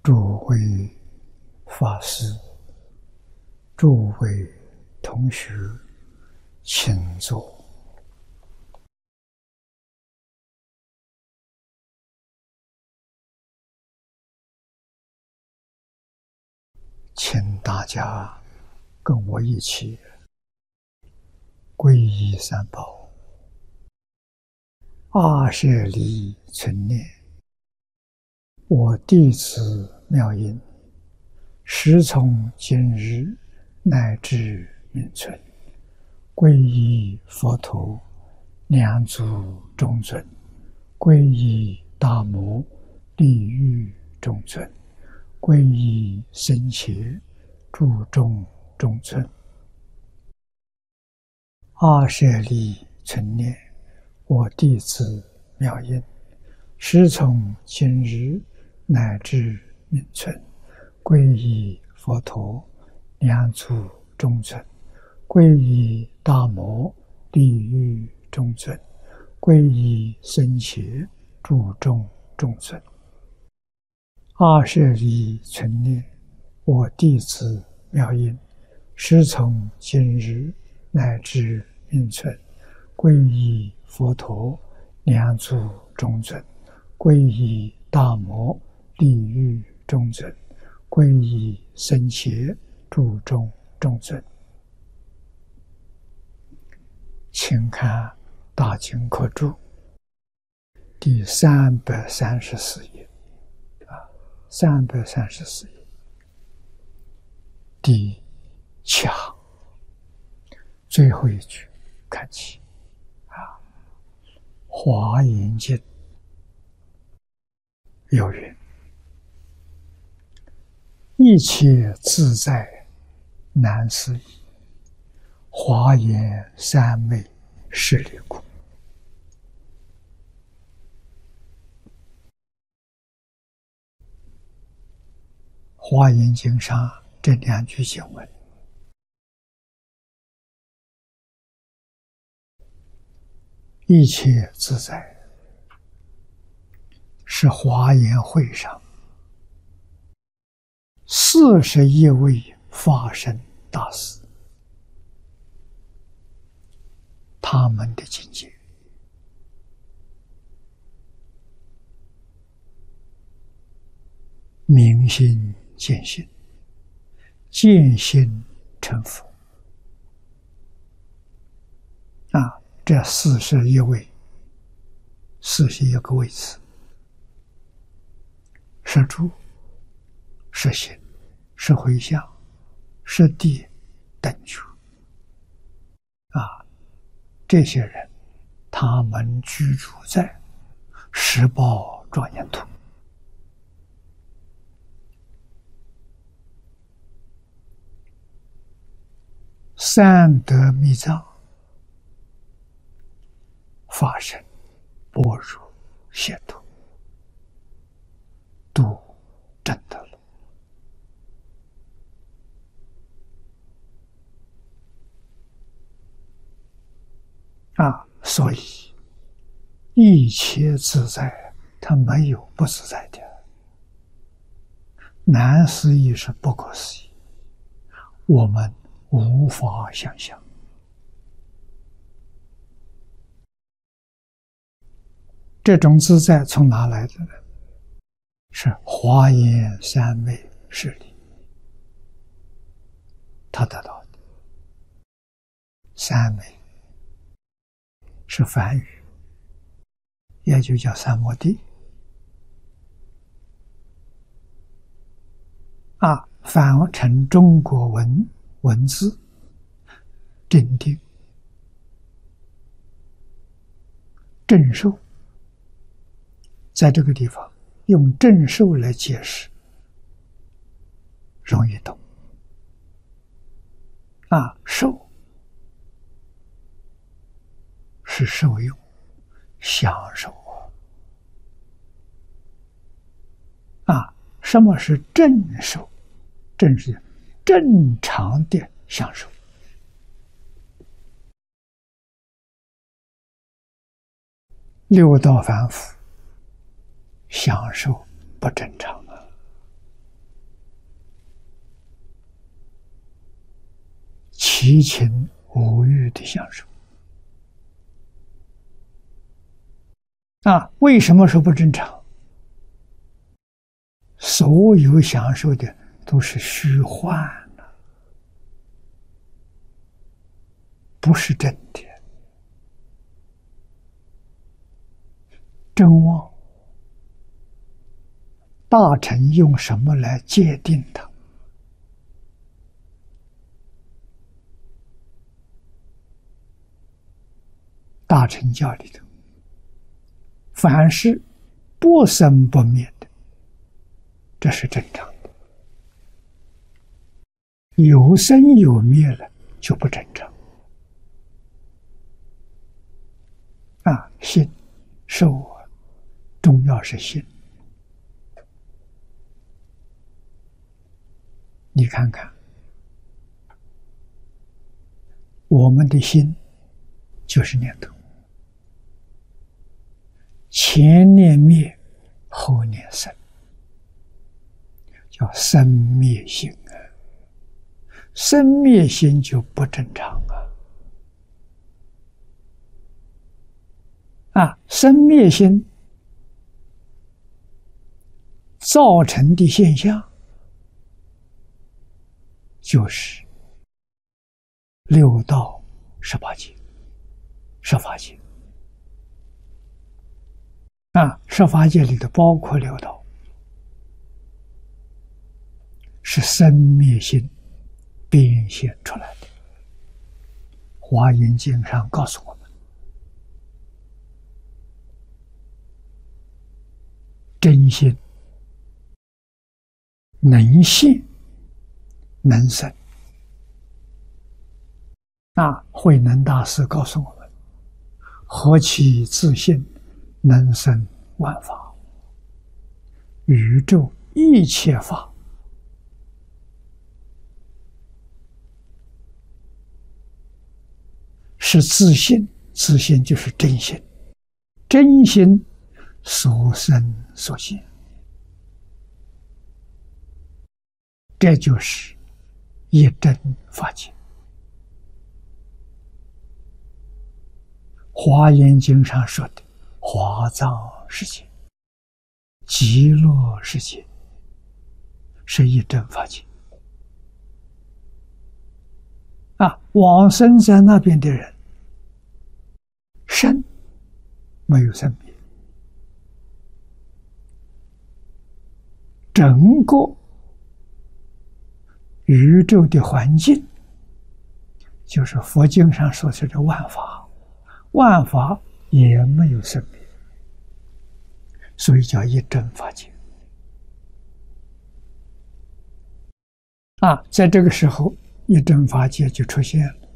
诸位法师、诸位同学，请坐。请大家跟我一起皈依三宝，阿舍离存念。我弟子妙音，时从今日乃至命存，皈依佛陀，两足中尊；皈依大摩，利欲中尊；皈依僧伽，注重中尊。阿舍离存念，我弟子妙音，时从今日乃至命存，皈依佛陀，两足中尊；皈依大摩，利欲中尊；皈依僧伽，注重中尊。阿舍离存念，我弟子妙音，时从今日乃至命存，皈依佛陀，两足中尊；皈依大摩，利欲中尊；皈依僧伽，注重中尊。请看大经科注第334页，334页第一强最后一句看起华严经有云：一切自在难思议，华严三昧是离故。华严经上这两句经文，一切自在是华严会上41位法身大士他们的境界。明心见性，见性成佛这41位41个位次，是住，是行，是回向，是地等觉这些人他们居住在十宝庄严土，三德密藏，法身般若解脱，都证得了。所以一切自在，它没有不自在的。难思议是不可思议，我们无法想象。这种自在从哪来的呢？是华严三昧势力他得到的。三昧是梵语，也就叫三摩地翻成中国文字，真定、正受，在这个地方用正受来解释容易懂受是受用，享受什么是正受？正是正常的享受。六道凡夫享受不正常七情五欲的享受。为什么说不正常？所有享受的都是虚幻的，不是真的。真妄，大乘用什么来界定它？大乘教里头，凡是不生不灭的，这是正常的；有生有灭了，就不正常。心受重要是心。你看看，我们的心就是念头，前念灭，后念生，叫生灭心啊。生灭心就不正常生灭心造成的现象，就是六道18界，十法界十法界里头包括六道，是生灭心变现出来的。华严经上告诉我们，真心能现能生。慧能大师告诉我们，何其自信，能生万法。宇宙一切法是自信，自信就是真心，真心所生所现，这就是一真法界。华严经上说的华藏世界、极乐世界是一真法界往生在那边的人，生没有生灭，整个宇宙的环境就是佛经上说的万法，万法也没有生灭，所以叫一真法界在这个时候，一真法界就出现了。